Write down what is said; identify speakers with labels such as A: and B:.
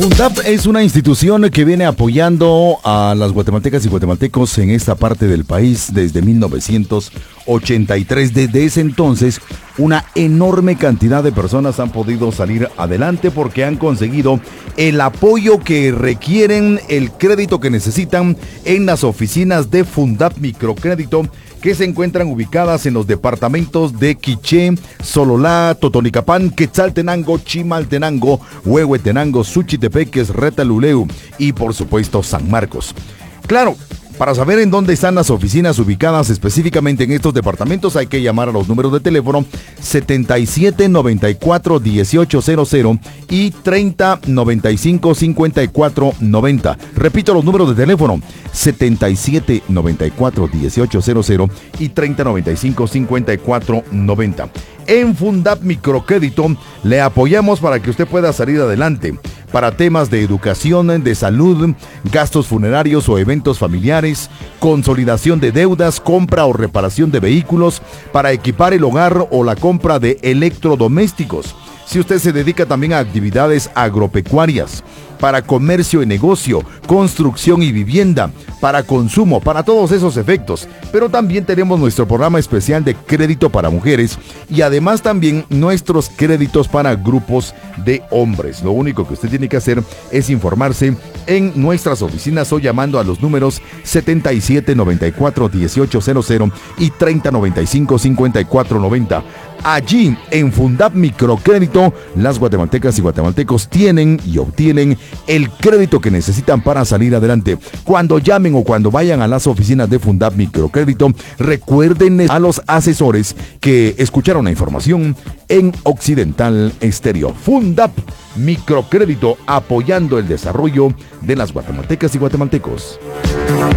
A: Fundap es una institución que viene apoyando a las guatemaltecas y guatemaltecos en esta parte del país desde 1983. Desde ese entonces, una enorme cantidad de personas han podido salir adelante porque han conseguido el apoyo que requieren, el crédito que necesitan en las oficinas de Fundap Microcrédito, que se encuentran ubicadas en los departamentos de Quiché, Sololá, Totonicapán, Quetzaltenango, Chimaltenango, Huehuetenango, Suchitepeques, Retaluleu y por supuesto San Marcos. Claro, para saber en dónde están las oficinas ubicadas específicamente en estos departamentos hay que llamar a los números de teléfono 7794-1800 y 3095-5490. Repito los números de teléfono 7794-1800 y 3095-5490. En Fundap Microcrédito le apoyamos para que usted pueda salir adelante para temas de educación, de salud, gastos funerarios o eventos familiares, consolidación de deudas, compra o reparación de vehículos, para equipar el hogar o la compra de electrodomésticos. Si usted se dedica también a actividades agropecuarias, para comercio y negocio, construcción y vivienda, para consumo, para todos esos efectos. Pero también tenemos nuestro programa especial de crédito para mujeres y además también nuestros créditos para grupos de hombres. Lo único que usted tiene que hacer es informarse en nuestras oficinas o llamando a los números 7794-1800 y 3095-5490. Allí, en Fundap Microcrédito, las guatemaltecas y guatemaltecos tienen y obtienen el crédito que necesitan para salir adelante. Cuando llamen o cuando vayan a las oficinas de Fundap Microcrédito, recuerden a los asesores que escucharon la información en Occidental Estéreo. Fundap Microcrédito, apoyando el desarrollo de las guatemaltecas y guatemaltecos.